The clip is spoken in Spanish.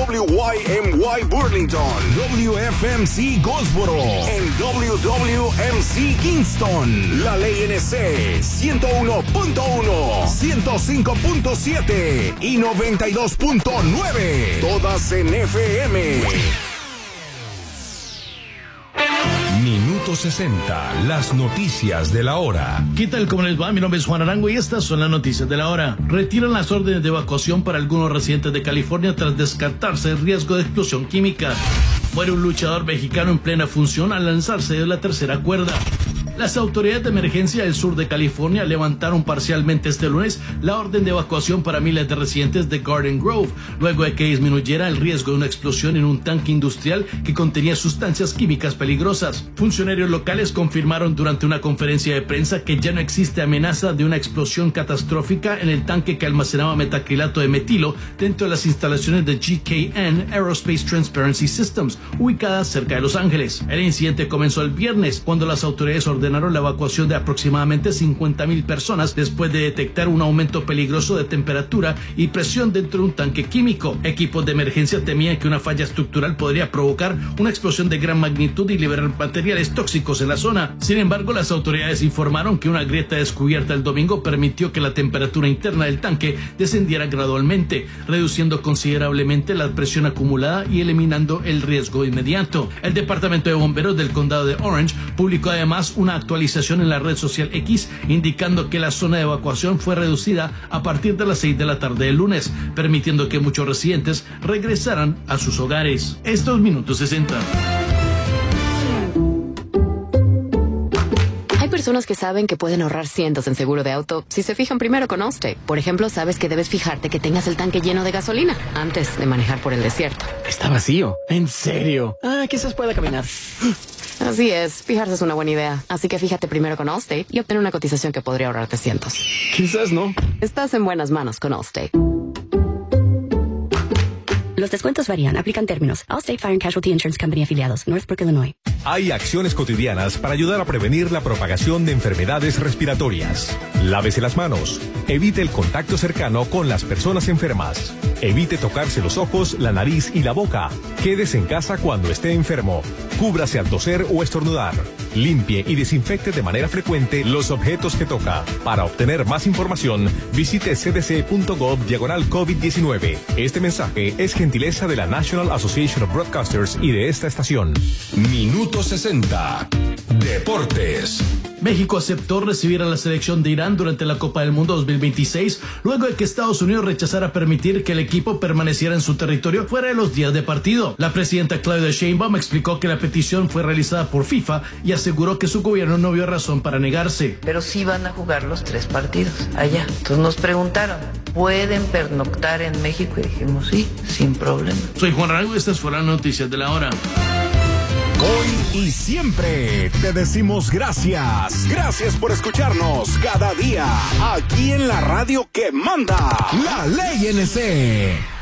WYMY Burlington, WFMC Goldsboro, en WWMC Kingston, la ley NC 101.1, 105.7 y 92.9, todas en FM. Minuto 60, las noticias de la hora. ¿Qué tal? ¿Cómo les va? Mi nombre es Juan Arango y estas son las noticias de la hora. Retiran las órdenes de evacuación para algunos residentes de California tras descartarse el riesgo de explosión química. Muere un luchador mexicano en plena función al lanzarse de la tercera cuerda. Las autoridades de emergencia del sur de California levantaron parcialmente este lunes la orden de evacuación para miles de residentes de Garden Grove, luego de que disminuyera el riesgo de una explosión en un tanque industrial que contenía sustancias químicas peligrosas. Funcionarios locales confirmaron durante una conferencia de prensa que ya no existe amenaza de una explosión catastrófica en el tanque que almacenaba metacrilato de metilo dentro de las instalaciones de GKN Aerospace Transparency Systems, ubicadas cerca de Los Ángeles. El incidente comenzó el viernes, cuando las autoridades ordenaron la evacuación de aproximadamente 50,000 personas después de detectar un aumento peligroso de temperatura y presión dentro de un tanque químico. Equipos de emergencia temían que una falla estructural podría provocar una explosión de gran magnitud y liberar materiales tóxicos en la zona. Sin embargo, las autoridades informaron que una grieta descubierta el domingo permitió que la temperatura interna del tanque descendiera gradualmente, reduciendo considerablemente la presión acumulada y eliminando el riesgo inmediato. El Departamento de Bomberos del Condado de Orange publicó además una actualización en la red social X indicando que la zona de evacuación fue reducida a partir de las 6 de la tarde del lunes, permitiendo que muchos residentes regresaran a sus hogares. Estos minutos 60. Hay personas que saben que pueden ahorrar cientos en seguro de auto si se fijan primero con Allstate. Por ejemplo, sabes que debes fijarte que tengas el tanque lleno de gasolina antes de manejar por el desierto. Está vacío. ¿En serio? Quizás pueda caminar. Así es, fijarse es una buena idea. Así que fíjate primero con Allstate y obtén una cotización que podría ahorrarte cientos. Quizás no. Estás en buenas manos con Allstate. Los descuentos varían. Aplican términos. Allstate Fire and Casualty Insurance Company afiliados. Northbrook, Illinois. Hay acciones cotidianas para ayudar a prevenir la propagación de enfermedades respiratorias. Lávese las manos. Evite el contacto cercano con las personas enfermas. Evite tocarse los ojos, la nariz y la boca. Quédese en casa cuando esté enfermo. Cúbrase al toser o estornudar. Limpie y desinfecte de manera frecuente los objetos que toca. Para obtener más información, visite cdc.gov/COVID-19. Este mensaje es gentileza de la National Association of Broadcasters y de esta estación. Minuto 60. Deportes. México aceptó recibir a la selección de Irán durante la Copa del Mundo 2026, luego de que Estados Unidos rechazara permitir que el equipo permaneciera en su territorio fuera de los días de partido. La presidenta Claudia Sheinbaum explicó que la petición fue realizada por FIFA y aseguró que su gobierno no vio razón para negarse. Pero sí van a jugar los 3 partidos allá. Entonces nos preguntaron, ¿pueden pernoctar en México? Y dijimos sí, sin problema. Soy Juan Arango y estas fueron las noticias de la hora. Hoy y siempre te decimos gracias. Gracias por escucharnos cada día aquí en la radio que manda, la ley NC.